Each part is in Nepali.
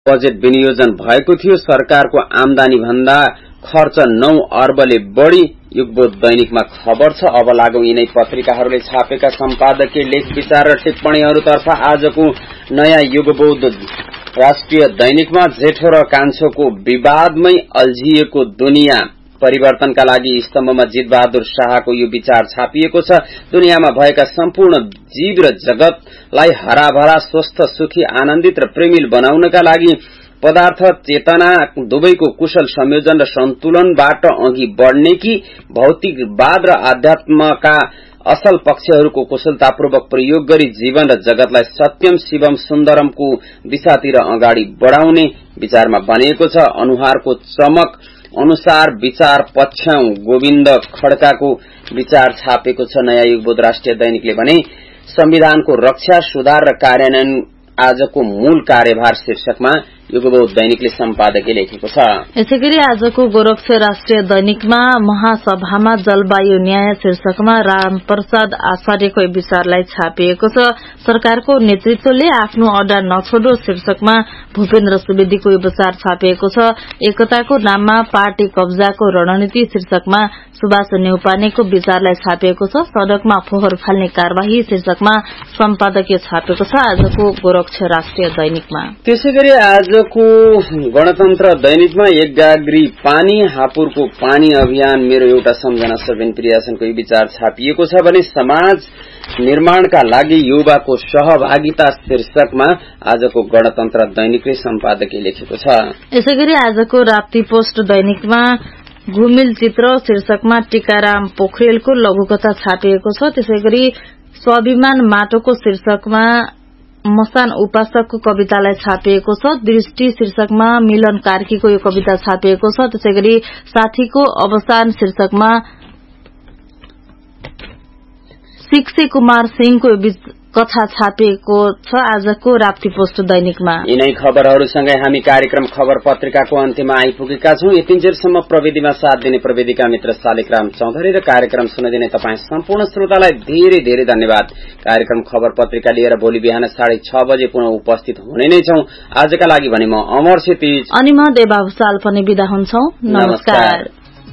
बजेट विनियोजन भएको थियो। सरकारको आमदानी भन्दा खर्च 9 अर्बले बढ़ी युगबोध दैनिकमा खबर छ। अब लागौं यिनै पत्रिकाहरूले छापेका सम्पादकीय लेख विचार र टिप्पणीहरूतर्फ। आजको नयाँ युगबोध राष्ट्रिय दैनिकमा जेठो र कान्छोको विवादमै अल्झिएको दुनिया, परिवर्तनका लागि स्तम्भमा जितबहादुर शाहको यो विचार छापिएको छ। दुनियाँमा भएका सम्पूर्ण जीव र जगतलाई हराभरा, स्वस्थ, सुखी, आनन्दित र प्रेमिल बनाउनका लागि पदार्थ चेतना दुवैको कुशल संयोजन र सन्तुलनबाट अघि बढ़ने कि भौतिकवाद र आध्यात्मका असल पक्षहरूको कुशलतापूर्वक प्रयोग गरी जीवन र जगतलाई सत्यम शिवम सुन्दरमको दिशातिर अगाडि बढ़ाउने विचारमा बनेको छ। अनुहारको चमक अनुसार विचार पछ्याउ गोविन्द खड्काको विचार छापेको छ नयाँ युगबोध राष्ट्रिय दैनिकले भने। संविधानको रक्षा, सुधार र कार्यान्वयन आजको मूल कार्यभार शीर्षकमा युगबोध दैनिकले सम्पादकीय लेखेको छ। यसैगरी आजको गोरक्ष राष्ट्रिय दैनिकमा महासभामा जलवायु न्याय शीर्षकमा रामप्रसाद आचार्यको विचारलाई छापिएको छ। सरकारको नेतृत्वले आफ्नो अड्डा नछोडो शीर्षकमा भूपेन्द्र सुवेदीको विचार छापिएको छ। एकताको नाममा पार्टी कब्जाको रणनीति शीर्षकमा सुभाष न्यौपानेको विचारलाई छापिएको छ। सड़कमा फोहोर फाल्ने कार्यवाही शीर्षकमा सम्पादकीय छापेको छ आजको गोरक्ष राष्ट्रिय दैनिकमा। त्यसैगरी आजको गणतन्त्र दैनिकमा एक गाग्री पानी, हापुरको पानी अभियान मेरो एउटा सम्झना सबिन प्रियासनको विचार छापिएको छ भने समाज निर्माणका लागि युवाको सहभागिता शीर्षकमा आजको गणतन्त्र दैनिकले सम्पादकीय लेखेको छ। यसैगरी आजको राप्ती पोस्ट दैनिकमा घुमिल चित्र शीर्षकमा टीकाराम पोखरेलको लघुकथा छापिएको छ। त्यसैगरी स्वाभिमान माटोको शीर्षकमा मसान उपासकको कवितालाई छापिएको छ। दृष्टि शीर्षकमा मिलन कार्कीको यो कविता छापिएको छ। त्यसैगरी साथीको अवसान शीर्षकमा शिक्षे कुमार सिंहको कथा छापिएको छ आजको राप्ती पोस्ट दैनिकमा। यिनै खबरहरूसँगै हामी कार्यक्रम खबर पत्रिकाको अन्त्यमा आइपुगेका छौं। यतिन्जेलसम्म प्रविधिमा साथ दिने प्रविधिका मित्र शालिग्राम चौधरी र कार्यक्रम सुनिदिने तपाई सम्पूर्ण श्रोतालाई धेरै धेरै धन्यवाद। कार्यक्रम खबर पत्रिका लिएर भोलि बिहान 6:30 बजे पुनः उपस्थित हुने नै छौं। आजका लागि भने म अमर क्षितिज अनि म देवा भुसाल पनि बिदा हुन्छौं। नमस्कार।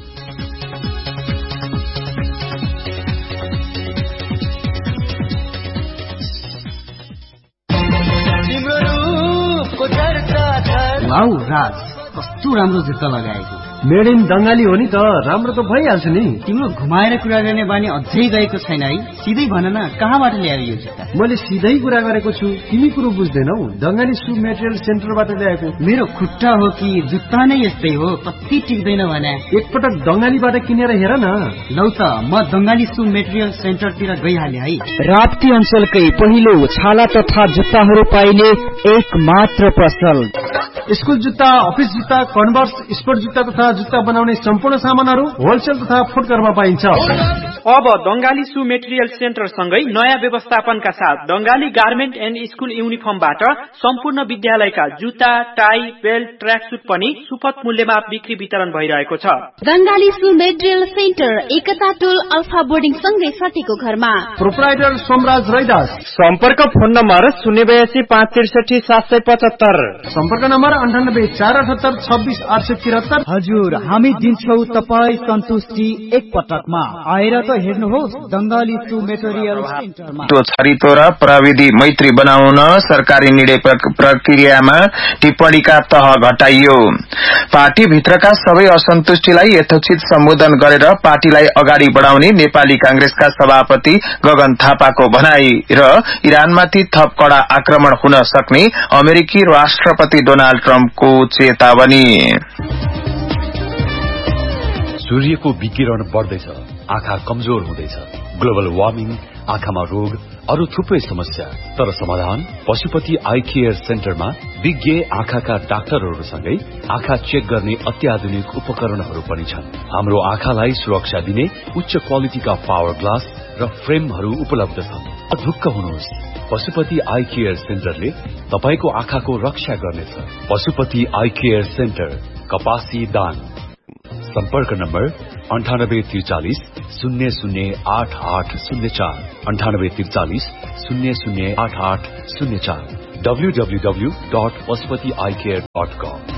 वाउ राज, कस्तो राम्रो जुत्ता लगाएको। मेड इन बंगाली हो नि त, राम्रो त भइहाल्छ नि। तिम्रो घुमाएर कुरा गर्ने बानी अझै गएको छैन है। सिधै भन न, कहाँबाट ल्यायो यो जुत्ता? मैले सिधै कुरा गरेको छु, तिमी कुरो बुझ्दैनौ। बंगाली सु मेटेरियल सेन्टरबाट ल्याएको। मेरो खुट्टा हो कि जुत्ता नै यस्तै हो, कति टिक्दैन भने। एकपटक बंगालीबाट किनेर हेर न। लौ त, म बंगाली सु मेटेरियल सेन्टरतिर गइहाले है। राप्ती अञ्चलकै पहिलो छाला तथा जुत्ताहरू पाइने एक मात्र पसल। स्कुल जुत्ता, अफिस जुत्ता, कन्भर्स, स्पोर्ट जुत्ता तथा जुत्ता बनाउने सम्पूर्ण सामानहरू होलसेल तथा फुटकरमा पाइन्छ। अब बंगाली सु मेटेरियल सेन्टर सँगै नयाँ व्यवस्थापनका साथ बंगाली गार्मेन्ट एन्ड स्कुल युनिफर्मबाट सम्पूर्ण विद्यालयका जुत्ता, टाई, बेल्ट, ट्र्याकसुट पनि सुपथ मूल्यमा बिक्री वितरण भइरहेको छ। बंगाली सु मेटेरियल सेन्टर एकता टोल अल्फा बोर्डिङ सँगै सटीको घरमा। प्रोप्राइटर सोमराज रैदास। सम्पर्क फोन नम्बर 082 563 775। सम्पर्क नम्बर 98 478 26 873। हजुर, हामी दिन्छौ तपाई सन्तुष्टि एक पटकमा। आएर त हेर्नुहोस् बंगाली सु मेटेरियल सेन्टरमा। तो छरितो र प्रविधि मैत्री बनाउन सरकारी निर्णय प्रक्रियामा टिप्पणीका तह घटाइयो। पार्टी भित्रका सबै असन्तुष्टिलाई यथोचित सम्बोधन गरेर पार्टीलाई अगाडि बढ़ाउने नेपाली कांग्रेसका सभापति गगन थापाको भनाई र इरानमाथि थप कड़ा आक्रमण हुन सक्ने अमेरिकी राष्ट्रपति डोनाल्ड ट्रम्पको चेतावनी। सूर्यको विकिरण बढ्दैछ, आँखा कमजोर हुँदैछ। ग्लोबल वार्मिङ, आँखामा रोग, अरू थुप्रै समस्या। तर समाधान पशुपति आई केयर सेन्टरमा विज्ञ आँखाका डाक्टरहरूसँगै आँखा चेक गर्ने अत्याधुनिक उपकरणहरू पनि छन्। हाम्रो आँखालाई सुरक्षा दिने उच्च क्वालिटीका पावर ग्लास र फ्रेमहरू उपलब्ध छन्। ढुक्क हुनुहोस्, पशुपति आई केयर सेन्टरले तपाईको आँखाको रक्षा गर्नेछ। पशुपति आई केयर सेन्टर, कपासी दाङ। सम्पर्क नम्बर 9843 008804 9843 008804। www.pashupatieyecare.com।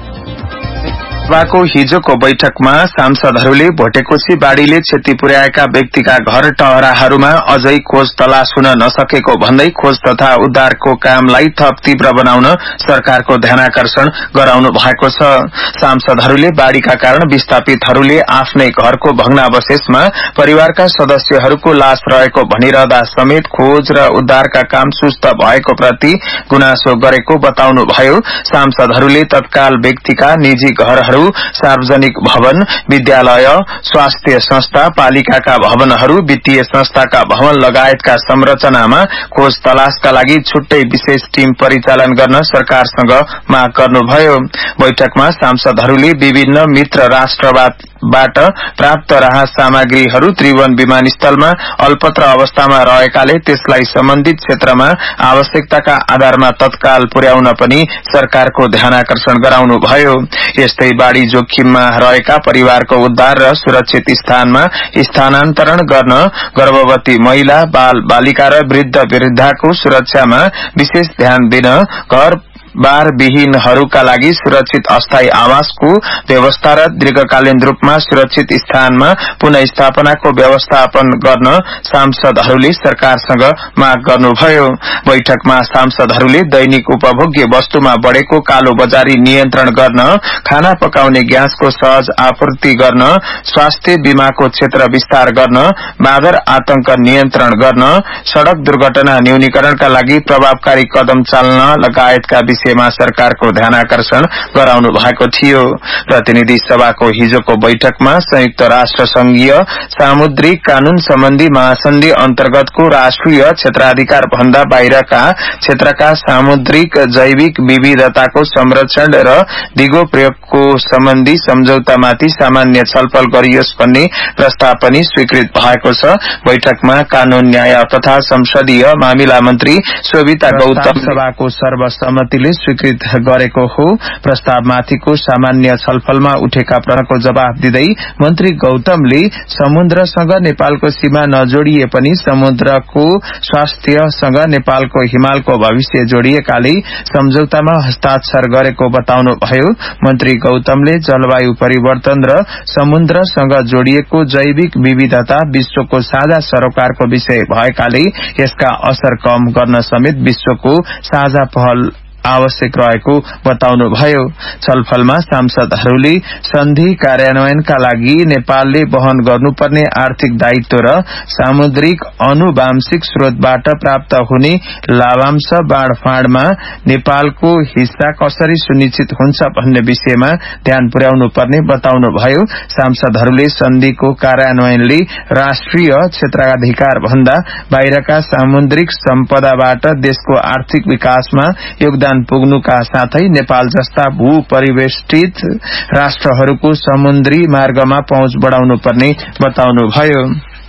सभाको हिजोको बैठकमा सांसदहरूले भोटेकोशी बाढ़ीले क्षति पुर्याएका व्यक्तिका घर टहराहरूमा अझै खोज तलास हुन नसकेको भन्दै खोज तथा उद्धारको कामलाई थप तीव्र बनाउन सरकारको ध्यानाकर्षण गराउनु भएको छ। सांसदहरूले बाढ़ीका कारण विस्थापितहरूले आफ्नै घरको भग्नावशेषमा परिवारका सदस्यहरूको लाश रहेको भनिरहँदा समेत खोज र उद्धारका काम सुस्त भएको प्रति गुनासो गरेको बताउनुभयो। सांसदहरूले तत्काल व्यक्तिका निजी घरहरू, सार्वजनिक भवन, विद्यालय, स्वास्थ्य संस्था, पालिकाका भवनहरू, वित्तीय संस्थाका भवन लगायतका संरचनामा खोज तलासका लागि छुट्टै विशेष टीम परिचालन गर्न सरकारसँग माग गर्नुभयो। बैठकमा सांसदहरूले विभिन्न मित्र राष्ट्रबाट प्राप्त राहत सामग्रीहरू त्रिभुवन विमानस्थलमा अल्पत्र अवस्थामा रहेकाले त्यसलाई सम्बन्धित क्षेत्रमा आवश्यकताका आधारमा तत्काल पुर्याउन पनि सरकारको ध्यानाकर्षण गराउनुभयो। यस्तै बाढ़ी जोखिममा रहेका परिवारको उद्धार र सुरक्षित स्थानमा स्थानान्तरण गर्न, गर्भवती महिला, बाल बालिका र वृद्ध वृद्धाको सुरक्षामा विशेष ध्यान दिन, घर बार विहीनहरूका लागि सुरक्षित अस्थायी आवासको व्यवस्था र दीर्घकालीन रूपमा सुरक्षित स्थानमा पुनः स्थापनाको व्यवस्थापन गर्न सांसदहरूले सरकारसँग माग गर्नुभयो। बैठकमा सांसदहरूले दैनिक उपभोग्य वस्तुमा बढ़ेको कालो बजारी नियन्त्रण गर्न, खाना पकाउने ग्यासको सहज आपूर्ति गर्न, स्वास्थ्य बीमाको क्षेत्र विस्तार गर्न, बाँदर आतंक नियन्त्रण गर्न, सड़क दुर्घटना न्यूनीकरणका लागि प्रभावकारी कदम चाल्न लगायतका विषयमा सरकारको ध्यानाकर्षण गराउनु भएको थियो। प्रतिनिधि सभाको हिजोको बैठकमा संयुक्त राष्ट्र संघीय सामुद्रिक कानून सम्बन्धी महासन्धि अन्तर्गतको राष्ट्रिय क्षेत्राधिकार भन्दा बाहिरका क्षेत्रका सामुद्रिक जैविक विविधताको संरक्षण र दिगो प्रयोगको सम्बन्धी सम्झौतामाथि सामान्य छलफल गरियोस् भन्ने प्रस्ताव पनि स्वीकृत भएको छ। बैठकमा कानून, न्याय तथा संसदीय मामिला मन्त्री शोभिता गौतम सभाको सर्वसम्मतिले स्वीकृत गरेको हो। प्रस्तावमाथिको सामान्य छलफलमा उठेका प्रश्नको जवाफ दिँदै मन्त्री गौतमले समुद्रसँग नेपालको सीमा नजोडिए पनि समुद्रको स्वास्थ्यसँग नेपालको हिमालको भविष्य जोडिएकाले सम्झौतामा हस्ताक्षर गरेको बताउनुभयो। मन्त्री गौतमले जलवायु परिवर्तन र समुद्रसँग जोडिएको जैविक विविधता विश्वको साझा सरोकारको विषय भएकाले यसका असर कम गर्न समेत विश्वको साझा पहल आवश्यक रहेको बताउनुभयो। छलफलमा सांसदहरूले सन्धि कार्यान्वयनका लागि नेपालले वहन गर्नुपर्ने आर्थिक दायित्व र सामुद्रिक अनुवांशिक स्रोतबाट प्राप्त हुने लाभांश बाँडफाँडमा नेपालको हिस्सा कसरी सुनिश्चित हुन्छ भन्ने विषयमा ध्यान पुर्याउनु पर्ने बताउनुभयो। सांसदहरूले सन्धिको कार्यान्वयनले राष्ट्रिय क्षेत्राधिकार भन्दा बाहिरका सामुद्रिक सम्पदाबाट देशको आर्थिक विकासमा योगदान पुग्नुका साथै नेपाल जस्ता भू परिवेष्टित राष्ट्रहरूको समुद्री मार्गमा पहुँच बढ़ाउनु पर्ने बताउनुभयो।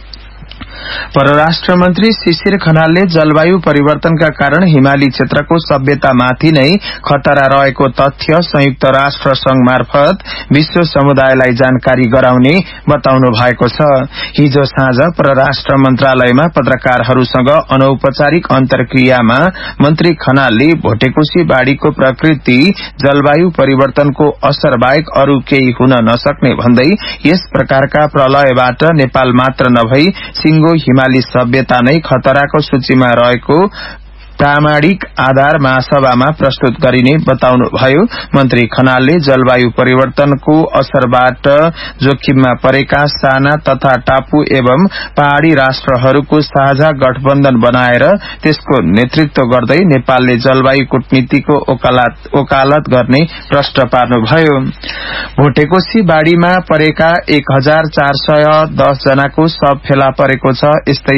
परराष्ट्र मन्त्री शिशिर खनालले जलवायु परिवर्तनका कारण हिमाली क्षेत्रको सभ्यतामाथि नै खतरा रहेको तथ्य संयुक्त राष्ट्र संघ मार्फत विश्व समुदायलाई जानकारी गराउने बताउनु भएको छ। हिजो साँझ परराष्ट्र मन्त्रालयमा पत्रकारहरूसँग अनौपचारिक अन्तर्क्रियामा मन्त्री खनालले भोटेकोशी बाढ़ीको प्रकृति जलवायु परिवर्तनको असर बाहेक अरू केही हुन नसक्ने भन्दै यस प्रकारका प्रलयबाट नेपाल मात्र नभई सिंगो हिमाली सभ्यता नै खतराको सूचीमा रहेको प्रामाणिक आधार महासभामा प्रस्तुत गरिने बताउनुभयो। मन्त्री खनालले जलवायु परिवर्तनको असरबाट जोखिममा परेका साना तथा टापु एवं पहाड़ी राष्ट्रहरूको साझा गठबन्धन बनाएर त्यसको नेतृत्व गर्दै नेपालले जलवायु कूटनीतिको ओकालत गर्ने प्रश्न पार्नुभयो। भोटेकोशी बाढ़ीमा परेका 1410 जनाको शव फेला परेको छ। यस्तै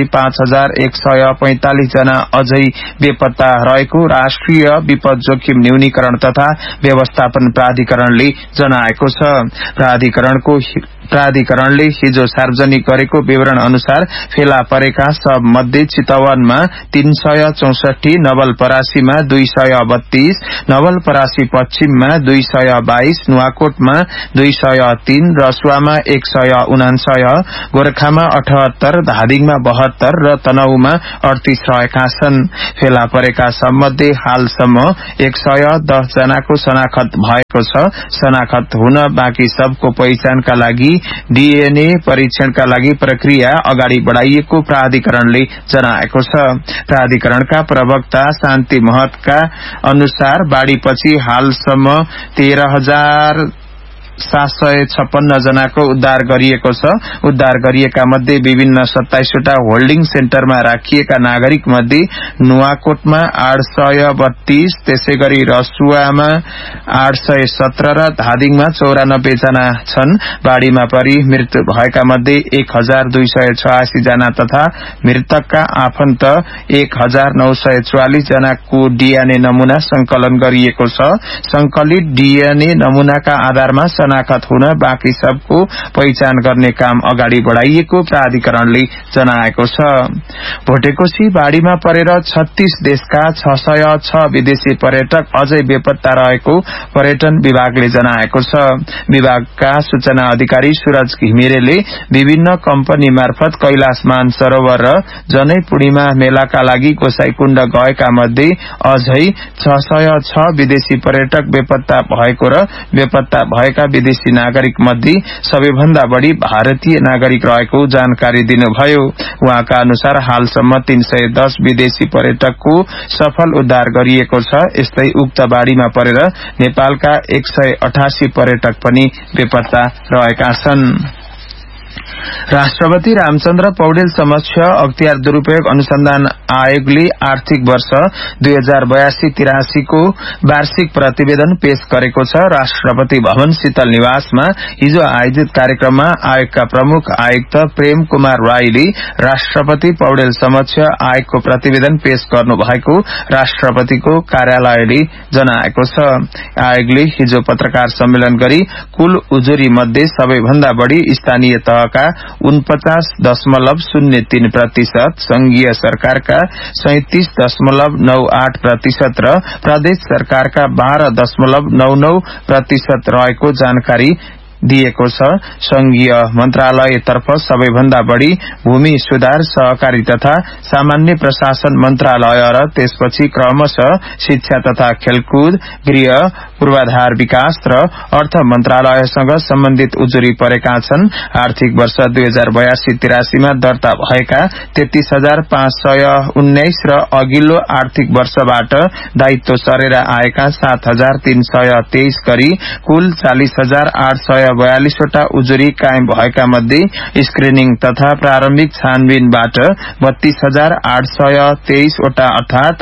5145 जना अझै बेपत्ता रहेको राष्ट्रिय विपद जोखिम न्यूनीकरण तथा व्यवस्थापन प्राधिकरणले जनाएको छ। प्राधिकरणको प्राधिकरणले हिजो सार्वजनिक गरेको विवरण अनुसार फेला परेका सब मध्ये चितवनमा 364, नवलपरासीमा 232, नवलपरासी पश्चिममा 222, नुवाकोटमा 203, रसुवामा 149, गोरखामा 78, धादिङमा 72 र तनहुमा 38 रहेका छन्। फेला परेका सबमध्ये हालसम्म 110 जनाको शनाखत भएको छ। शनाखत हुन बाँकी सबको पहिचानका लागि डीएनए परीक्षणका लागि प्रक्रिया अगाडि बढ़ाइएको प्राधिकरणले जनाएको छ। प्राधिकरणका प्रवक्ता शान्ति महतका अनुसार बाढ़ीपछि हालसम्म 13,756 जनाको उद्धार गरिएको छ। उद्धार गरिएका मध्ये विभिन्न 27 वटा होल्डिङ सेन्टरमा राखिएका नागरिक मध्ये नुवाकोटमा 832, त्यसैगरी रसुवामा 817 र धादिङमा 94 जना छन्। बाढ़ीमा परि मृत्यु भएका मध्ये 1286 जना तथा मृतकका आफन्त 1944 जनाको डीएनए नमूना संकलन गरिएको छ। संकलित डीएनए नमूनाका आधारमा शनाखत हुन बाँकी सबको पहिचान गर्ने काम अगाडि बढ़ाइएको प्राधिकरणले जनाएको छ। भोटेकोशी बाढ़ीमा परेर 36 देशका 606 विदेशी पर्यटक अझै बेपत्ता रहेको पर्यटन विभागले जनाएको छ। विभागका सूचना अधिकारी सूरज घिमिरेले विभिन्न कम्पनी मार्फत कैलाश मानसरोवर र जनै पूर्णिमा मेलाका लागि गोसाईकुण्ड गएका मध्ये अझै 606 विदेशी पर्यटक बेपत्ता भएको र बेपत्ता भएका विदेशी नागरिक मध्ये सबैभन्दा बढ़ी भारतीय नागरिक रहेको जानकारी दिनुभयो। उहाँका अनुसार हालसम्म 310 विदेशी पर्यटकको सफल उद्धार गरिएको छ। यस्तै उक्त बाढ़ीमा परेर नेपालका 188 पर्यटक पनि बेपत्ता रहेका छन्। राष्ट्रपति रामचन्द्र पौडेल समक्ष अख्तियार दुरूपयोग अनुसन्धान आयोगले आर्थिक वर्ष 2082-83 को वार्षिक प्रतिवेदन पेश गरेको छ। राष्ट्रपति भवन शीतल निवासमा हिजो आयोजित कार्यक्रममा आयोगका प्रमुख आयुक्त प्रेम कुमार राईले राष्ट्रपति पौडेल समक्ष आयोगको प्रतिवेदन पेश गर्नु भएको राष्ट्रपतिको कार्यालयले जनाएको छ। आयोगले हिजो पत्रकार सम्मेलन गरी कुल उजुरी मध्ये सबैभन्दा बढ़ी स्थानीय तहका 49.03%, संघीय सरकारका 37.98% र प्रदेश सरकारका 12.99% रहेको जानकारी दिएको छ। संघीय मन्त्रालयतर्फ सबैभन्दा बढ़ी भूमि सुधार, सहकारी तथा सामान्य प्रशासन मन्त्रालय र त्यसपछि क्रमशः शिक्षा तथा खेलकुद, गृह, पूर्वाधार विकास र अर्थ मन्त्रालयसँग सम्बन्धित उजुरी परेका छन्। आर्थिक वर्ष 2082-83 मा दर्ता भएका 33,519 र अघिल्लो आर्थिक वर्षबाट दायित्व सरेर आएका 7,323 गरी कुल 40,842 वटा उजुरी कायम भएका मध्ये स्क्रिनिङ तथा प्रारम्भिक छानबिनबाट 32,823 वटा अर्थात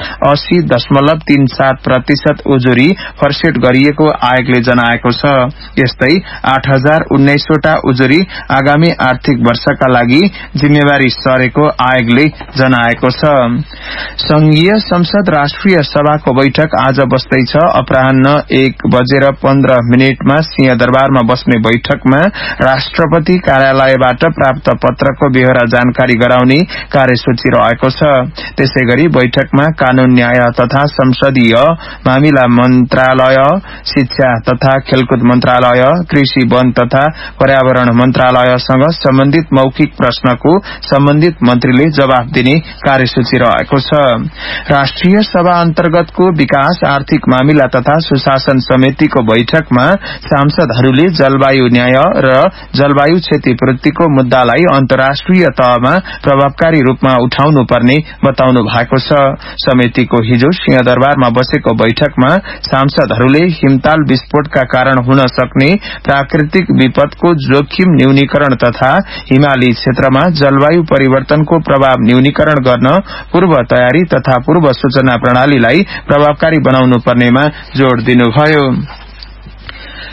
80.37% उजुरी फर्सेट गरिएको आयोगले जनाएको छ। यस्तै 8,019 वटा उजुरी आगामी आर्थिक वर्षका लागि जिम्मेवारी सरेको आयोगले जनाएको छ। संघीय संसद राष्ट्रिय सभाको बैठक आज बस्दैछ। अपराह्न 1:15 सिंहदरबारमा बस्ने बैठकमा राष्ट्रपति कार्यालयबाट प्राप्त पत्रको बेहोरा जानकारी गराउने कार्यसूची रहेको छ। त्यसैगरी बैठकमा कानून, न्याय तथा संसदीय मामिला मन्त्रालय, शिक्षा तथा खेलकुद मन्त्रालय, कृषि, वन तथा पर्यावरण मन्त्रालयसँग सम्बन्धित मौखिक प्रश्नको सम्बन्धित मन्त्रीले जवाफ दिने कार्यसूची रहेको छ। राष्ट्रिय सभा अन्तर्गतको विकास, आर्थिक मामिला तथा सुशासन समितिको बैठकमा सांसदहरूले जलवायु न्याय र जलवायु क्षतिपूर्तिको मुद्दालाई अन्तर्राष्ट्रिय तहमा प्रभावकारी रूपमा उठाउनु पर्ने बताउनु भएको छ। समितिको हिजो सिंहदरबारमा बसेको बैठकमा सांसदहरूले हिमताल विस्फोटका कारण हुन सक्ने प्राकृतिक विपदको जोखिम न्यूनीकरण तथा हिमाली क्षेत्रमा जलवायु परिवर्तनको प्रभाव न्यूनीकरण गर्न पूर्व तयारी तथा पूर्व सूचना प्रणालीलाई प्रभावकारी बनाउनु पर्नेमा जोड़ दिनुभयो।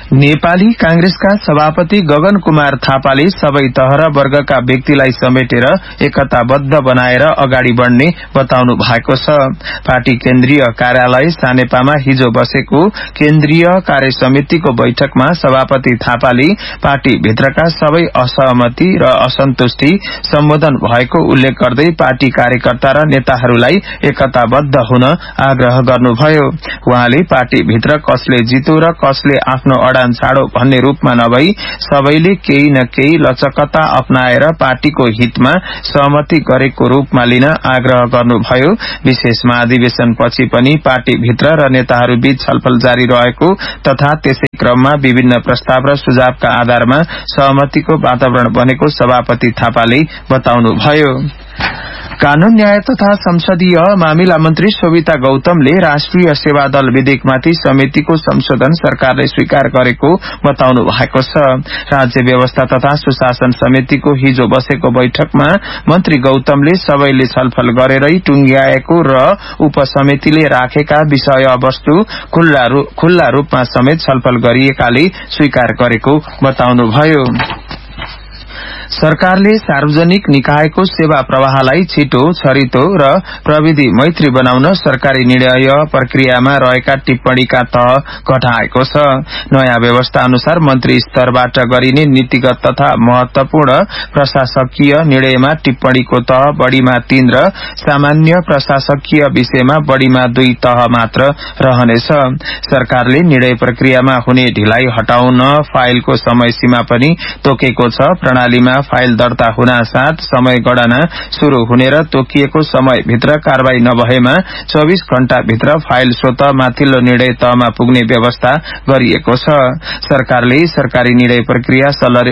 नेपाली कांग्रेसका सभापति गगन कुमार थापाले सबै तह र वर्गका व्यक्तिलाई समेटेर एकताबद्ध बनाएर अगाडि बढ़ने बताउनु भएको छ। पार्टी केन्द्रीय कार्यालय सानेपामा हिजो बसेको केन्द्रीय कार्य समितिको बैठकमा सभापति थापाले पार्टी भित्रका सबै असहमति र असन्तुष्टि सम्बोधन भएको उल्लेख गर्दै पार्टी कार्यकर्ता र नेताहरूलाई एकताबद्ध हुन आग्रह गर्नुभयो। उहाँले पार्टी भित्र कसले जितो र कसले आफ्नो अडान छाडो भन्ने रूपमा नभई सबैले केही न केही लचकता अपनाएर पार्टीको हितमा सहमति गरेको रूपमा लिन आग्रह गर्नुभयो। विशेष महाधिवेशन पछि पनि पार्टी भित्र र नेताहरूबीच छलफल जारी रहेको तथा त्यसै क्रममा विभिन्न प्रस्ताव र सुझावका आधारमा सहमतिको वातावरण बनेको सभापति थापाले बताउनुभयो। कानून न्याय तथा संसदीय मामिला मन्त्री शोभिता गौतमले राष्ट्रिय सेवा दल विधेयकमाथि समितिको संशोधन सरकारले स्वीकार गरेको बताउनु भएको छ। राज्य व्यवस्था तथा सुशासन समितिको हिजो बसेको बैठकमा मन्त्री गौतमले सबैले छलफल गरेरै टुंग्याएको र उपसमितिले राखेका विषय वस्तु खुल्ला रूपमा समेत छलफल गरिएकाले स्वीकार गरेको बताउनुभयो। सरकारले सार्वजनिक निकायको सेवा प्रवाहलाई छिटो, छरितो र प्रविधि मैत्री बनाउन सरकारी निर्णय प्रक्रियामा रहेका टिप्पणीका तह घटाएको छ। नयाँ व्यवस्था अनुसार मन्त्री स्तरबाट गरिने नीतिगत तथा महत्वपूर्ण प्रशासकीय निर्णयमा टिप्पणीको तह बढ़ीमा 3 र सामान्य प्रशासकीय विषयमा बढ़ीमा 2 तह मात्र रहनेछ। सरकारले निर्णय प्रक्रियामा हुने ढिलाइ हटाउन फाइलको समय सीमा पनि तोकेको छ। प्रणालीमा फाइल दर्ता हुनासाथ समय गणना शुरू हुने र तोकिएको समय भित्र कारवाही नभएमा 24 घण्टा भित्र फाइल स्वत माथिल्लो निर्णय तहमा पुग्ने व्यवस्था गरिएको छ। सरकारले सरकारी निर्णय प्रक्रिया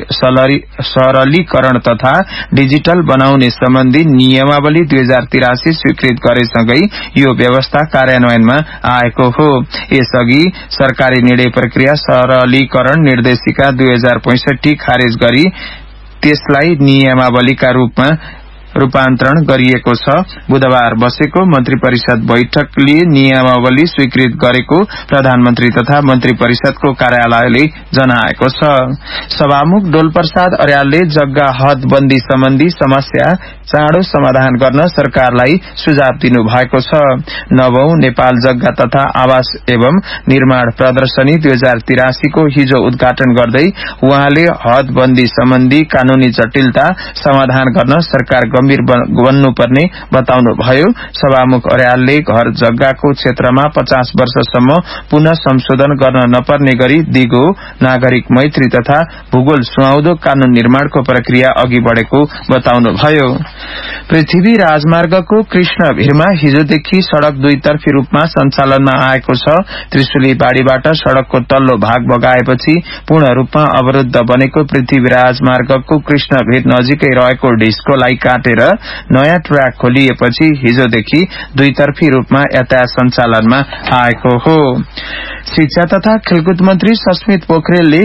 सरलीकरण तथा डिजिटल बनाउने सम्बन्धी नियमावली 2083 स्वीकृत गरेसँगै यो व्यवस्था कार्यान्वयनमा आएको हो। यसअघि सरकारी निर्णय प्रक्रिया सरलीकरण निर्देशिका 2065 खारेज गरी त्यसलाई नियमावलीका रूपमा रूपान्तरण गरिएको छ। बुधबार बसेको मन्त्री परिषद बैठकले नियमावली स्वीकृत गरेको प्रधानमन्त्री तथा मन्त्री परिषदको कार्यालयले जनाएको छ। सभामुख डोलप्रसाद अर्यालले जग्गा हदबन्दी सम्बन्धी समस्या चाँडो समाधान गर्न सरकारलाई सुझाव दिनु भएको छ। 9औं नेपाल जग्गा तथा आवास एवं निर्माण प्रदर्शनी 2083 को हिजो उद्घाटन गर्दै उहाँले हदबन्दी सम्बन्धी कानूनी जटिलता समाधान गर्न सरकार गम्भीर बन्नुपर्ने बताउनुभयो। सभामुख अर्यालले घर जग्गाको क्षेत्रमा 50 वर्षसम्म पुनः संशोधन गर्न नपर्ने गरी दिगो, नागरिक मैत्री तथा भूगोल सुहाउँदो कानून निर्माणको प्रक्रिया अघि बढ़ेको बताउनुभयो। पृथ्वी राजमार्गको कृष्णभिरमा हिजोदेखि सड़क दुईतर्फी रूपमा सञ्चालनमा आएको छ। त्रिशुली बाड़ीबाट सड़कको तल्लो भाग बगाएपछि पूर्ण रूपमा अवरूद्ध बनेको पृथ्वी राजमार्गको कृष्णभिर नजिकै रहेको ढिस्कोलाई काटेर नयाँ ट्र्याक खोलिएपछि हिजोदेखि दुईतर्फी रूपमा यातायात सञ्चालनमा आएको हो। शिक्षा तथा खेलकुद मन्त्री सस्मित पोखरेलले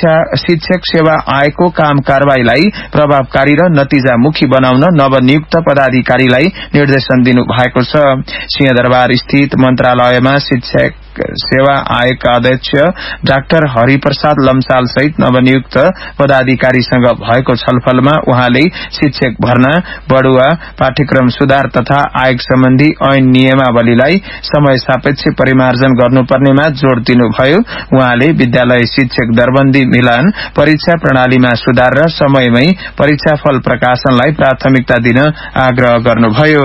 शिक्षक सेवा आयोगको काम कारवाहीलाई प्रभावकारी र नतिजामुखी बनाउन नवनियुक्त पदाधिकारीलाई निर्देशन दिनु भएको छ। सिंहदरबार स्थित मन्त्रालयमा शिक्षक सेवा आयोगका अध्यक्ष डाक्टर हरिप्रसाद लम्साल सहित नवनियुक्त पदाधिकारीसँग भएको छलफलमा उहाँले शिक्षक भर्ना, बढ़ुवा, पाठ्यक्रम सुधार तथा आयोग सम्बन्धी ऐन नियमावलीलाई समय सापेक्ष परिमार्जन गर्नुपर्नेमा जोड़ दिनुभयो। उहाँले विद्यालय शिक्षक दरबन्दी मिलान, परीक्षा प्रणालीमा सुधार र समयमै परीक्षाफल प्रकाशनलाई प्राथमिकता दिन आग्रह गर्नुभयो।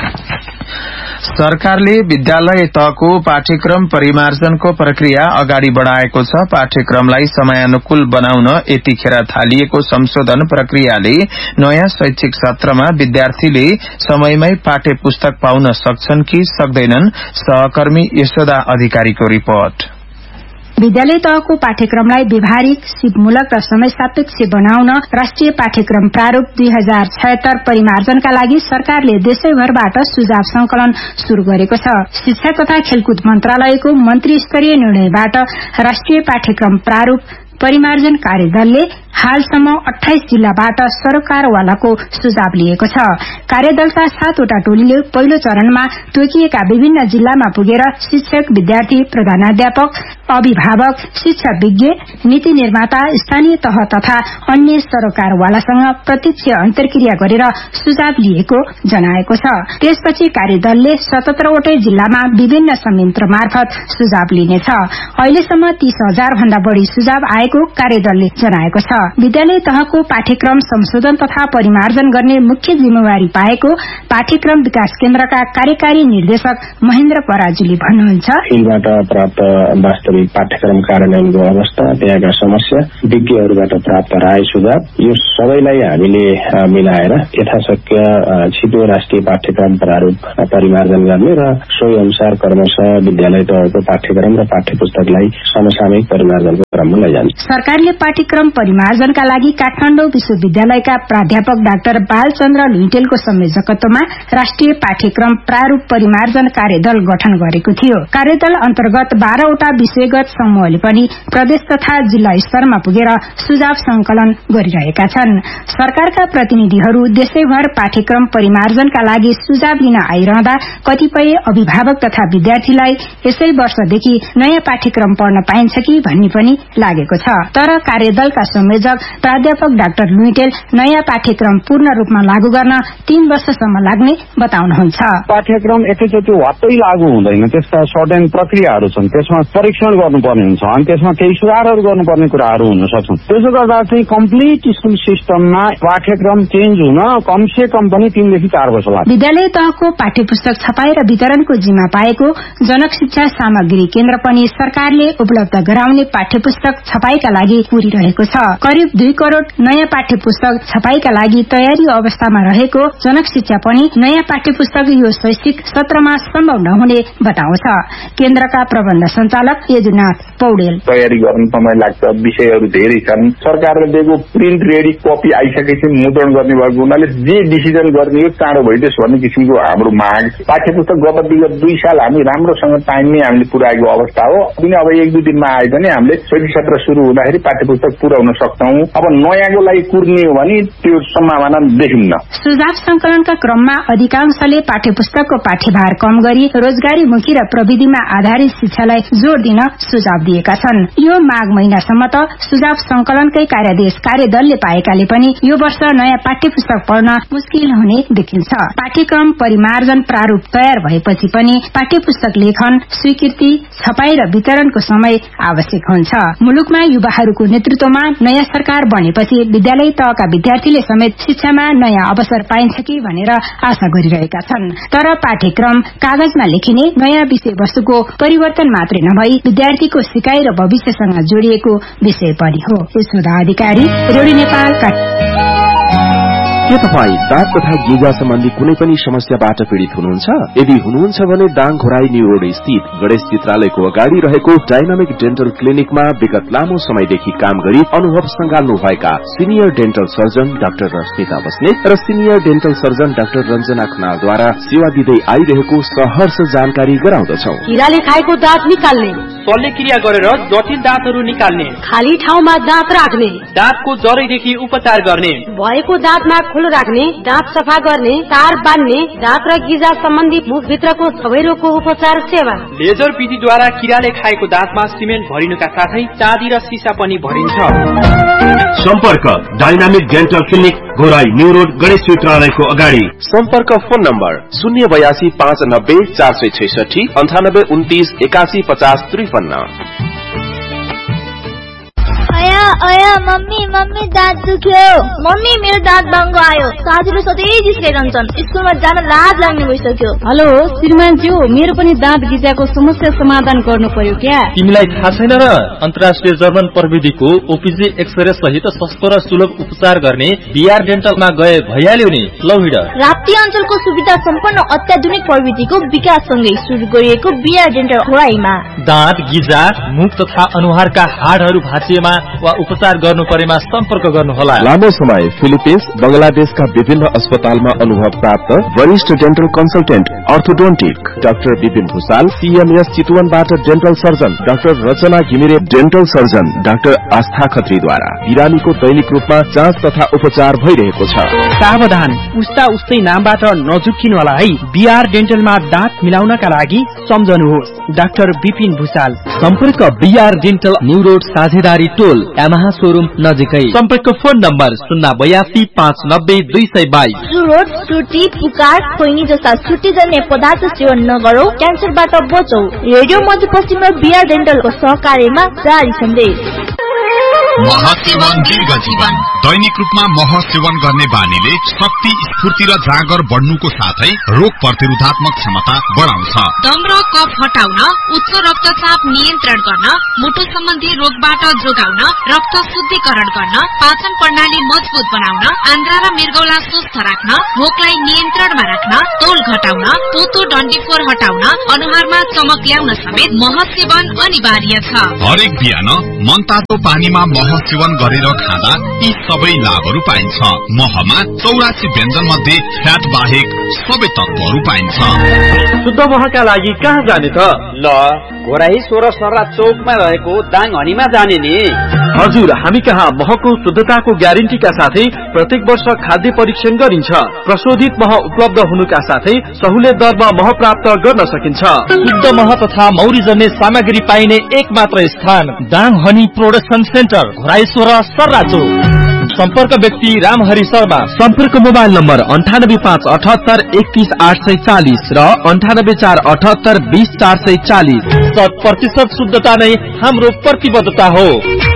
सरकारले विद्यालय तहको पाठ्यक्रम परिमार्जनको प्रक्रिया अगाडि बढ़ाएको छ। पाठ्यक्रमलाई समयानुकूल बनाउन यतिखेर थालिएको संशोधन प्रक्रियाले नयाँ शैक्षिक सत्रमा विद्यार्थीले समयमै पाठ्य पुस्तक पाउन सक्छन् कि सक्दैनन्। सहकर्मी यशोदा अधिकारीको रिपोर्ट। विद्यालय तहको पाठ्यक्रमलाई व्यवहारिक, सिपमूलक र समय सापेक्ष बनाउन राष्ट्रिय पाठ्यक्रम प्रारूप 2076 परिमार्जनका लागि सरकारले देशैभरबाट सुझाव संकलन शुरू गरेको छ। शिक्षा तथा खेलकुद मन्त्रालयको मन्त्री स्तरीय निर्णयबाट राष्ट्रिय पाठ्यक्रम प्रारूप परिमार्जन कार्यदलले हालसम्म 28 जिल्लाबाट सरकारवालाको सुझाव लिएको छ। कार्यदलका 7 वटा टोलीले पहिलो चरणमा तोकिएका विभिन्न जिल्लामा पुगेर शिक्षक, विद्यार्थी, प्रधानाध्यापक, अभिभावक, शिक्षा विज्ञ, नीति निर्माता, स्थानीय तह तथा अन्य सरकारवालासँग प्रत्यक्ष अन्तर्क्रिया गरेर सुझाव लिएको जनाएको छ। त्यसपछि कार्यदलले 77 वटै जिल्लामा विभिन्न संयन्त्र मार्फत सुझाव लिनेछ। अहिलेसम्म 30,000 भन्दा बढ़ी सुझाव आएको कार्यदलले जनाएको छ। विद्यालय तहको पाठ्यक्रम संशोधन तथा परिमार्जन गर्ने मुख्य जिम्मेवारी पाएको पाठ्यक्रम विकास केन्द्रका कार्यकारी निर्देशक महेन्द्र पराजुली भन्नुहुन्छ। फिल्डबाट प्राप्त वास्तविक पाठ्यक्रम कार्यान्वयनको अवस्था, त्यहाँका समस्या, विज्ञहरूबाट प्राप्त राय सुझाव, यो सबैलाई हामीले मिलाएर यथाशक्य छिटो राष्ट्रिय पाठ्यक्रम प्रारूप परिमार्जन गर्ने र सोही अनुसार क्रमशः विद्यालय तहको पाठ्यक्रम र पाठ्यपुस्तकलाई समसामयिक परिमार्जनको क्रममा लैजान्छ। सरकारले पाठ्यक्रम परिमार्जनका लागि काठमाडौँ विश्वविद्यालयका प्राध्यापक डाक्टर बालचन्द्र लुइटेलको संयोजकत्वमा राष्ट्रिय पाठ्यक्रम प्रारूप परिमार्जन कार्यदल गठन गरेको थियो। कार्यदल अन्तर्गत 12 वटा विषयगत समूहले पनि प्रदेश तथा जिल्ला स्तरमा पुगेर सुझाव संकलन गरिरहेका छन्। सरकारका प्रतिनिधिहरू देशैभर पाठ्यक्रम परिमार्जनका लागि सुझाव लिन आइरहँदा कतिपय अभिभावक तथा विद्यार्थीलाई यसै वर्षदेखि नयाँ पाठ्यक्रम पढ्न पाइन्छ कि भन्ने पनि लागेको छ। तर कार्यदलका संयोजक प्राध्यापक डाक्टर लुइटेल नयाँ पाठ्यक्रम पूर्ण रूपमा लागू गर्न 3 वर्षसम्म लाग्ने बताउनुहुन्छ। पाठ्यक्रम एकैचोटि वात्तै लागू हुँदैन, त्यसका सर्टेन प्रक्रियाहरू छन्, त्यसमा परीक्षण गर्नुपर्ने हुन्छ अनि त्यसमा केही सुधारहरू गर्नुपर्ने कुराहरू हुन सक्छन्। त्यसो गर्दा चाहिँ कम्प्लिट स्कुल सिस्टममा पाठ्यक्रम चेन्ज हुन कमसे कम पनि 3 देखि 4 वर्ष लाग्छ। विद्यालय तहको पाठ्यपुस्तक छपाई र वितरणको जिम्मा पाएको जनक शिक्षा सामग्री केन्द्र पनि सरकारले उपलब्ध गराउने पाठ्यपुस्तक छपाईका लागि पुरिरहेको छ। करिब 2 करोड़ नयाँ पाठ्यपुस्तक छपाईका लागि तयारी अवस्थामा रहेको जनक शिक्षा पनि नयाँ पाठ्यपुस्तक यो शैक्षिक सत्रमा सम्भव नहुने बताउँछ। केन्द्रका प्रबन्ध संचालक यजुनाथ पौडेल, तयारी गर्न समय लाग्छ, विषयहरू धेरै छन्। सरकारले दिएको प्रिन्ट रेडी कपी आइसकेपछि मुद्रण गर्ने भएको हुनाले जे डिसिजन गर्ने हो चाँडो भइदियोस् भन्ने किसिमको हाम्रो माग। पाठ्यपुस्तक विगत 2 साल हामी राम्रोसँग टाइममै हामीले पुर्याएको अवस्था हो। किन अब 1-2 दिनमा आए पनि हामीले शैक्षिक सत्र शुरू हुँदाखेरि पाठ्यपुस्तक पुर्याउन सक्छौं। अब नयाँको लागि कुर्ने हो भने त्यो सम्भावना देखिन्न। सुझाव संकलनका क्रममा अधिकांशले पाठ्यपुस्तकको पाठ्यभार कम गरी रोजगारीमुखी र प्रविधिमा आधारित शिक्षालाई जोड़ दिन सुझाव दिएका छन्। यो माघ महिनासम्म त सुझाव संकलनकै कार्यादेश कार्यदलले पाएकाले पनि यो वर्ष नयाँ पाठ्यपुस्तक पढ्न मुस्किल हुने देखिन्छ। पाठ्यक्रम परिमार्जन प्रारूप तयार भएपछि पनि पाठ्यपुस्तक लेखन, स्वीकृति, छपाई र वितरणको समय आवश्यक हुन्छ। मुलुकमा युवाहरूको नेतृत्वमा नयाँ सरकार बनेपछि विद्यालय तहका विद्यार्थीले समेत शिक्षामा नयाँ अवसर पाइन्छ कि भनेर आशा गरिरहेका छन्। तर पाठ्यक्रम कागजमा लेखिने नयाँ विषयवस्तुको परिवर्तन मात्रै नभई विद्यार्थीको सिकाइ र भविष्यसँग जोडिएको विषय पनि हो। यशोदा अधिकारी, रेडियो नेपाल। के तपाई दाँत तथा गिगा सम्बन्धी कुनै पनि समस्याबाट पीड़ित हुनुहुन्छ? यदि हुनुहुन्छ भने दाङ घोराई न्यू रोड स्थित गणेश चित्रालयको अगाडि रहेको डायनामिक डेन्टल क्लिनिकमा विगत लामो समयदेखि काम गरी अनुभव संगाल्नु भएका senior dental surgeon doctor Rashmita Basnet र senior dental surgeon doctor Ranjana खनालद्वारा सेवा दिँदै आइरहेको सहर्ष जानकारी गराउँदछौ। किराले खाएको दाँत निकाल्ने, शल्यक्रिया गरेर जटिल दाँतहरू निकाल्ने, खाली ठाउँमा दाँत राख्ने, दाँतको जरैदेखि उपचार गर्ने, भएको दाँतमा खुलो राख्ने, दाँत सफा गर्ने, तार बान्ने, दाँत र गिजा सम्बन्धी मुखभित्रको सबै रोगको उपचार सेवा। लेजर विधिद्वारा किराले खाएको दाँतमा सिमेन्ट भरिनुका साथै चाँदी र सिसा पनि भरिन्छ। सम्पर्क dynamic dental clinic Ghorahi new road Ganesh चित्रालयको अगाडि। सम्पर्क फोन नम्बर 082 590 466 98 29 81 50 53। अया मम्मी दाँत दुख्यो। मम्मी मेरो दाँत बङ्गो आयो। साथीले सधैँ जिस्काइरहन्छन्। स्कुलमा जान लाज लाग्ने भइसक्यो। हेलो श्रीमानज्यू, मेरो पनि दाँत गिजाको समस्या समाधान गर्नु पर्यो क्या? तिमीलाई थाहा छैन र? अन्तर्राष्ट्रिय जर्मन प्रविधिको ओपीजी एक्सरे सहित सस्तो र सुलभ उपचार गर्ने बीआर डेन्टलमा गए भइहाल्यो नि। लौ हिँड। राप्ती अञ्चलको सुविधा सम्पन्न अत्याधुनिक प्रविधिको विकाससँगै सुरु गरिएको बीआर डेन्टल घोराईमा दाँत गिजा, मुख तथा अनुहारका हाडहरू भाँचिएमा वा उपचार गर्नु परेमा सम्पर्क गर्नुहोला। लामो समय फिलिपिन्स बंगलादेशका विभिन्न अस्पतालमा अनुभव प्राप्त वरिष्ठ dental consultant orthodontic doctor Vipin Bhusal, CMS चितवनबाट dental surgeon doctor रचना घिमिरे, डेन्टल सर्जन डाक्टर आस्था खत्रीद्वारा बिरामीको दैनिक रूपमा जाँच तथा उपचार भइरहेको छ। सावधान, उस्ता उस्तै नामबाट नझुक्किनु होला है। बीआर डेन्टलमा दाँत मिलाउनका लागि सम्झनुहोस् डाक्टर विपिन भुसाल। सम्पर्क बीआर डेन्टल न्यू रोड साझेदारी टोल यामाहा शोरूम नजिकै। सम्पर्क फोन नम्बर 082 590 222। सुरोट, सुर्ती, पुकार, खोइनी जस्ता छुट्टीजन्य पदार्थ सेवन नगरौ, क्यान्सरबाट बचौ। रेडियो मध्यपश्चिम र बीआर डेन्टलको सहकार्यमा जारी सन्देश। महसेवन दीर्घ जीवन। दैनिक रूपमा मह सेवन गर्ने बानीले शक्ति, स्फूर्ति र जाँगर बढ्नुको साथै रोग प्रतिरोधात्मक क्षमता बढाउँछ। दम र कफ हटाउन, उच्च रक्तचाप नियन्त्रण गर्न, मुटु सम्बन्धी रोगबाट जोगाउन, रक्त शुद्धिकरण गर्न, पाचन प्रणाली मजबुत बनाउन, आन्द्रा र मृगौला स्वस्थ राख्न, भोकलाई नियन्त्रणमा राख्न, तौल घटाउन, पोतो डन्डीफोर हटाउन, अनुहारमा चमक ल्याउन समेत मह सेवन अनिवार्य छ। हरेक बिहान मनतातो पानीमा मह सेवन गरेर खाँदा यी सबै लाभहरू पाइन्छ। महमा 84 व्यञ्जन मध्ये फ्याट बाहेक सबै तत्वहरू पाइन्छ। शुद्ध महका लागि कहाँ जाने त? ल, घोराही 16 सर्रा चौकमा रहेको दाङ हनीमा जाने नि। हजुर, हामी कहाँ महको शुद्धताको ग्यारेन्टीका साथै प्रत्येक वर्ष खाद्य परीक्षण गरिन्छ। प्रशोधित मह उपलब्ध हुनुका साथै सहुलियत दरमा मह प्राप्त गर्न सकिन्छ। शुद्ध मह तथा मौरी जन्ने सामग्री पाइने एक मात्र स्थान Dang honey production centre, Ghorahi 16 सर्रा चौक। सम्पर्क व्यक्ति रामहरि शर्मा। सम्पर्क मोबाइल नम्बर 98578 31840 र 98478 20440। 100% शुद्धता नै हाम्रो प्रतिबद्धता हो।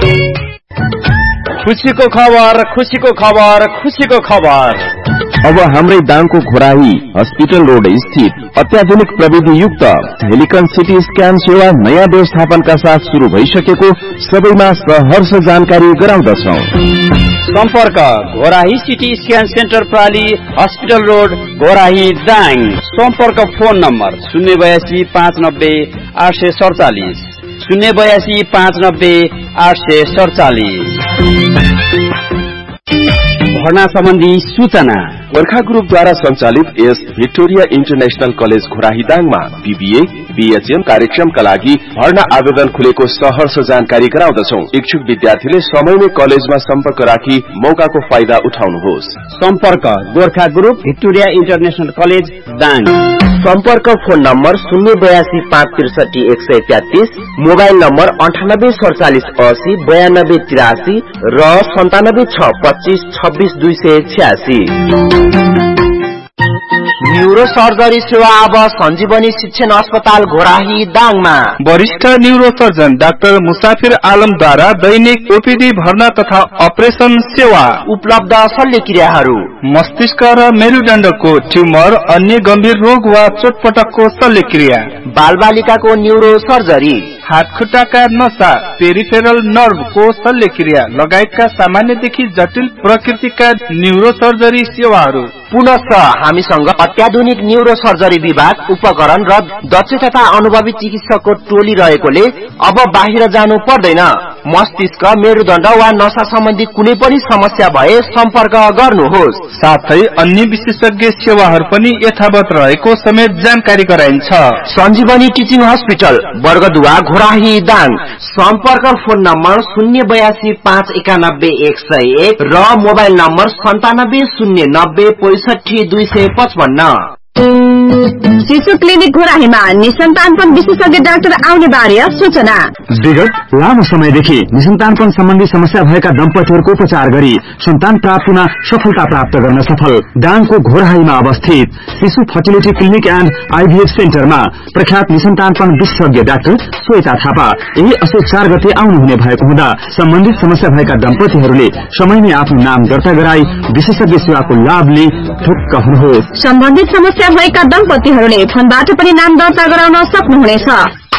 खुसीको खबर, खुसीको खबर, खुसीको खबर। अब हाम्रै दाङको घोराही हस्पिटल रोड स्थित अत्याधुनिक प्रविधि युक्त हेलिकन सिटी स्क्यान सेवा नयाँ व्यवस्थापनका साथ शुरू भइसकेको सबैमा सहर्ष जानकारी गराउँदछौ। सम्पर्क Ghorahi CT scan centre प्राली, hospital road, Ghorahi, Dang. सम्पर्क फोन नम्बर 082 590 847 082 590 847। भर्ना सम्बन्धी सूचना गोर्खा ग्रुपद्वारा सञ्चालित S Victoria international college Ghorahi दाङमा BBA, BHM कार्यक्रमका लागि भर्ना आवेदन खुलेको सहर्ष जानकारी गराउँदछौ। इच्छुक विद्यार्थीले समयमै कलेजमा सम्पर्क राखी मौकाको फाइदा उठाउनुहोस्। सम्पर्क Gorkha group Victoria international college Dang. सम्पर्क फोन नम्बर 082 563 133, मोबाइल नम्बर 9847 80 92 83 र 97 6 25 26 286। न्यूरो सर्जरी सेवा अब सञ्जीवनी शिक्षण अस्पताल घोराही दाङमा। वरिष्ठ न्यूरो सर्जन डाक्टर मुसाफिर आलमद्वारा दैनिक ओपीडी भर्ना तथा अपरेसन सेवा उपलब्ध। शल्यक्रियाहरू मस्तिष्क र मेरुदण्डको ट्युमर, अन्य गम्भीर रोग वा चोटपटकको शल्यक्रिया, बालबालिकाको न्यूरो सर्जरी, हात खुट्टाका नसा, पेरिफेरल नर्भको शल्यक्रिया लगायतका सामान्यदेखि जटिल प्रकृतिका न्यूरो सर्जरी सेवाहरू। पुनश्च हामीसँग अत्याधुनिक न्यूरो सर्जरी विभाग, उपकरण र दक्ष तथा अनुभवी चिकित्सकको टोली रहेकोले अब बाहिर जानु पर्दैन। मस्तिष्क, मेरुदण्ड वा नसा सम्बन्धी कुनै पनि समस्या भए सम्पर्क गर्नुहोस्। साथै अन्य विशेषज्ञ सेवाहरू पनि यथावत रहेको समेत जानकारी गराइन्छ। सञ्जीवनी टिचिङ हस्पिटल, वर्गदुवा, घोराही, दाङ। सम्पर्क फोन नम्बर 082 591 101 र मोबाइल नम्बर 97 090 65 255। शिशु क्लिनिक घोराहीमा निसन्तानपन विशेषज्ञ डाक्टर आउने बारे सूचना। विगत लामो समयदेखि निसन्तानपन सम्बन्धी समस्या भएका दम्पतिहरूको उपचार गरी सन्तान प्राप्तिमा सफलता प्राप्त गर्न सफल दाङको घोराहीमा अवस्थित शिशु फर्टिलिटी क्लिनिक एन्ड आइभीएफ सेन्टरमा प्रख्यात निसन्तानपन विशेषज्ञ डाक्टर श्वेता थापा यही असोज 4 गते आउनुहुने भएको हुँदा सम्बन्धित समस्या भएका दम्पतिहरूले समयमै आफ्नो नाम दर्ता गराई विशेषज्ञ सेवाको लाभ लिई ढुक्क हुनुहोस्। सम्बन्धित समस्या भएका दम्पतिहरूले फोनबाट पनि नाम दर्ता गराउन सक्नुहुनेछ।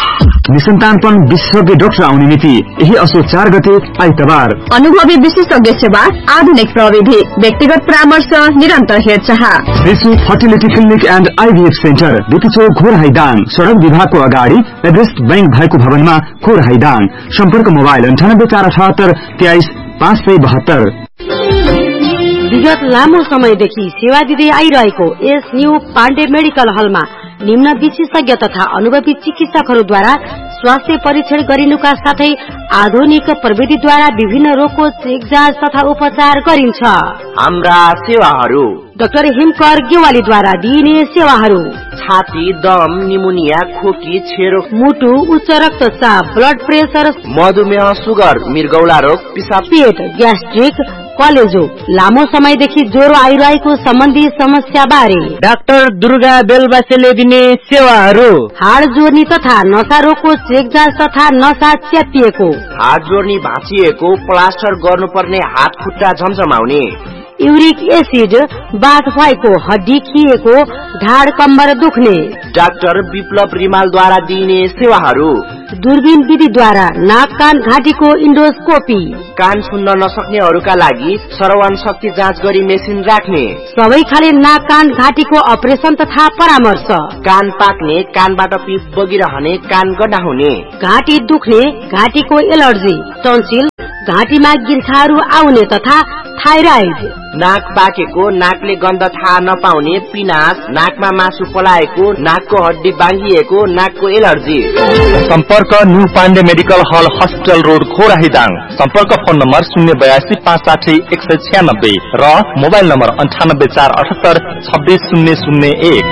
निसन्तानपन विशेषज्ञ डाक्टर आउने मिति यही असोज 4 गते आइतबार। अनुभवी विशेषज्ञ सेवा, आधुनिक प्रविधि, व्यक्तिगत परामर्श, निरन्तर हेरचाह। शिशु fertility clinic and IVF centre बितिचोक घोरहाइदाङ, सड़क विभागको अगाडि एभरेस्ट बैंक भएको भवनमा घोरहाइदाङ। सम्पर्क मोबाइल 9848 23 572। विगत लामो समयदेखि सेवा दिँदै आइरहेको एस न्यू पाण्डे मेडिकल हलमा निम्न विशेषज्ञ तथा अनुभवी चिकित्सकहरूद्वारा स्वास्थ्य परीक्षण गरिनुका साथै आधुनिक प्रविधिद्वारा विभिन्न रोगको चेक जाँच तथा उपचार गरिन्छ। हाम्रा सेवाहरू: डाक्टर हिमकर गेवालीद्वारा दिइने सेवाहरू: छाती, दम, निमोनिया, खोकी, छेरो, मुटु, उच्च रक्तचाप, ब्लड प्रेसर, मधुमेह, सुगर, मृगौला रोग, पिसाब, पेट, ग्यास्ट्रिक, कलेजो, लामो समयदेखि ज्वरो आइरहेको सम्बन्धी समस्या बारे डाक्टर दुर्गा बेलबासेले दिने सेवाहरू: हाड जोर्नी तथा नसा रोगको चेक जाँच तथा नसा च्यातिएको, हाड जोर्नी भाँचिएको, प्लास्टर गर्नुपर्ने हात खुट्टा झमझमाउने, युरिक एसिड, बाथ भएको, हड्डी खिएको, ढाड कम्बर दुख्ने। डाक्टर विप्लव रिमालद्वारा दिइने सेवाहरू: दूरबीन विधिद्वारा नाक कान घाँटीको इन्डोस्कोपी, कान सुन्न नसक्नेहरूका लागि श्रवण शक्ति जाँच गरी मेसिन राख्ने, सबै खाले नाक कान घाँटीको अपरेसन तथा परामर्श, कान पाक्ने, कानबाट पिप बगिरहने, कान गड्डा हुने, घाँटी दुख्ने, घाँटीको एलर्जी, टन्सिल, घाँटीमा गिर्खाहरू आउने तथा थाइराइड, नाक पाकेको, नाकले गन्ध थाहा नपाउने, पिनास, नाकमा मासु पलाएको, नाकको हड्डी बाँगिएको, नाकको एलर्जी। सम्पर्क न्यू पाण्डे मेडिकल हल, हस्पिटल रोड, घोरहाइदाङ। सम्पर्क फोन नम्बर 082 560 196 र मोबाइल नम्बर 98 478 26001।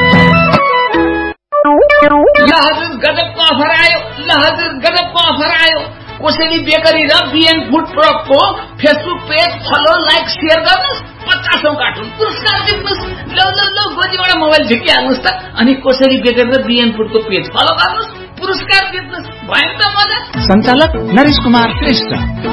ल हजुर गजबको अफर आयो, ल हजुर गजबको अफर आयो। कोसेली बेकरी र बिएन food प्रोडक्टको Facebook page follow, like, share गर्नुहोस्। 50औं कार्टुन पुरस्कार जित्नुहोस्। ल ल ल गोजीबाट मोबाइल झिकिहाल्नुहोस् त। अनि कोसेली बेकरी र बिएन फुडको पेज फलो गर्नुहोस्, पुरस्कार जित्नुहोस्। भयो त मजा। सञ्चालक नरेश कुमार श्रेष्ठ।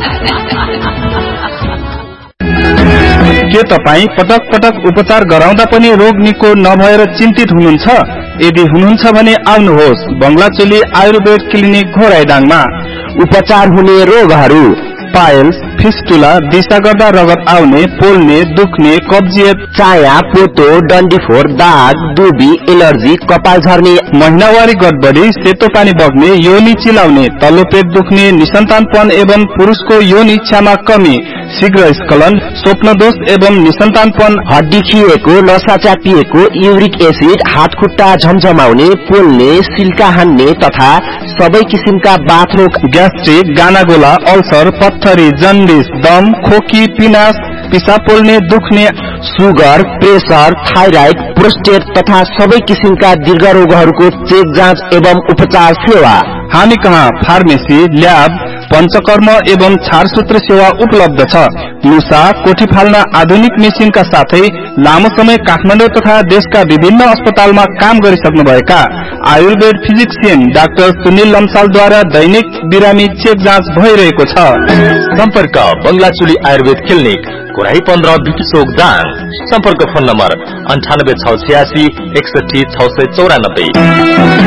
के तपाईँ पटक पटक उपचार गराउँदा पनि रोग निको नभएर चिन्तित हुनुहुन्छ? यदि हुनुहुन्छ भने आउनुहोस् बंगलाचोली आयुर्वेद क्लिनिक घोरहाइदाङमा। उपचार हुने रोगहरू: पाइल्स, फिस्टुला, दिशा गर्दा रगत आउने, पोल्ने, दुख्ने, कब्जियत, चाया, पोतो, डन्डीफोर, दाग, दुबी, एलर्जी, कपाल झर्ने, महिनावारी गडबडी, सेतो पानी बग्ने, योनि चिलाउने, तल्लो पेट दुख्ने, निसन्तानपन एवं पुरुषको यौन इच्छामा कमी, शीघ्र स्खलन, स्वप्न दोष एवं निसन्तानपन, हड्डी खिएको, नसा च्यातिएको, युरिक एसिड, हात खुट्टा झमझमाउने, पोल्ने, सिल्का हान्ने तथा सबै किसिमका बाथरोग, ग्यास्ट्रिक, गानागोला, अल्सर, पत्थरी, जन्डिस, दम, खोकी, पिनास, पिसाब पोल्ने, दुख्ने, सुगर, प्रेसर, थाइराइड, प्रोस्टेट तथा सबै किसिमका दीर्घ रोगहरूको चेक जाँच एवं उपचार सेवा। हामी कहाँ फार्मेसी, ल्याब, पञ्चकर्म एवं छारसूत्र सेवा उपलब्ध छ। मुसा, कोठी फाल्न आधुनिक मेसिनका साथै लामो समय काठमाडौँ तथा देशका विभिन्न अस्पतालमा काम गरिसक्नुभएका आयुर्वेद फिजिक्सियन डाक्टर सुनिल लम्सालद्वारा दैनिक बिरामी चेक जाँच भइरहेको छ। सम्पर्क बंगलाचोली आयुर्वेद क्लिनिक, घोराही 15 बिटचोक दाङ। सम्पर्क फोन नम्बर 98 686 61 694।